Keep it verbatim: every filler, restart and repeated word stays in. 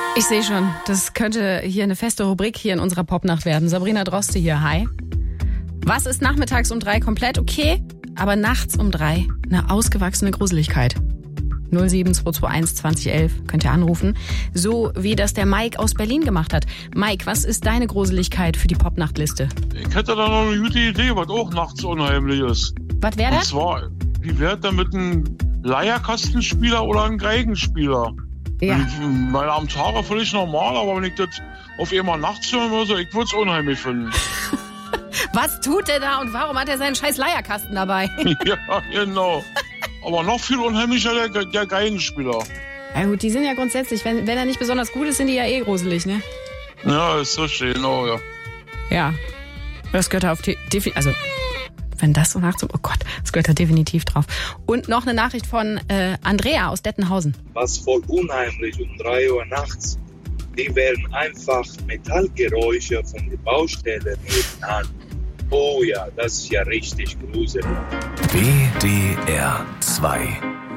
Ich sehe schon, das könnte hier eine feste Rubrik hier in unserer Popnacht werden. Sabrina Droste hier, hi. Was ist nachmittags um drei komplett okay, aber nachts um drei eine ausgewachsene Gruseligkeit? null sieben zwei zwei eins zwanzig elf könnt ihr anrufen. So wie das der Mike aus Berlin gemacht hat. Mike, was ist deine Gruseligkeit für die Popnachtliste? Ich hätte da noch eine gute Idee, was auch nachts unheimlich ist. Was wäre das? Und zwar, wie wäre da mit einem Leierkastenspieler oder einem Geigenspieler? Ja. Weil am Tag völlig normal, aber wenn ich das auf einmal nachts hören würde, ich würde es unheimlich finden. Was tut der da und warum hat er seinen scheiß Leierkasten dabei? Ja, genau. Aber noch viel unheimlicher der, der Geigenspieler. Ja gut, die sind ja grundsätzlich, wenn, wenn er nicht besonders gut ist, sind die ja eh gruselig, ne? Ja, ist so schön, genau, ja. Ja, das gehört da auf die, also wenn das so nachts, oh Gott, das gehört da definitiv drauf. Und noch eine Nachricht von äh, Andrea aus Dettenhausen. Was voll unheimlich um drei Uhr nachts, die werden einfach Metallgeräusche von der Baustelle nebenan. Oh ja, das ist ja richtig gruselig. B D R zwei